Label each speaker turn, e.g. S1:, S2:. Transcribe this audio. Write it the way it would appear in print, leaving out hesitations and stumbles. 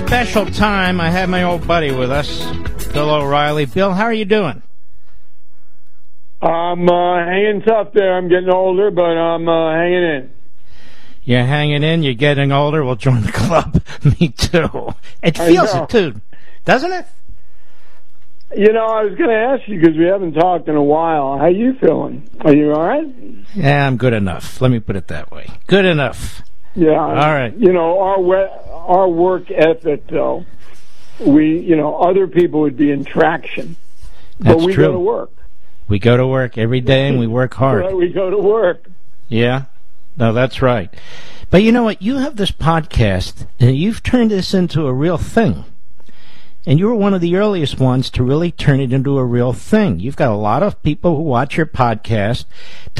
S1: special time. I have my old buddy with us, Bill O'Reilly. Bill, how are you doing?
S2: I'm hanging tough there. I'm getting older, but I'm hanging in.
S1: You're hanging in. You're getting older. Well, join the club. Me too. It feels it, too. Doesn't it?
S2: You know, I was going to ask you because we haven't talked in a while. How you feeling? Are you all right?
S1: Yeah, I'm good enough. Let me put it that way. Good enough.
S2: Yeah.
S1: All right.
S2: You know, our work ethic, though, other people would be in traction.
S1: That's
S2: but we
S1: true.
S2: go to work.
S1: We go to work every day and we work hard.
S2: Right, we go to work.
S1: Yeah. No, that's right. But you know what? You have this podcast, and you've turned this into a real thing. And you were one of the earliest ones to really turn it into a real thing. You've got a lot of people who watch your podcast.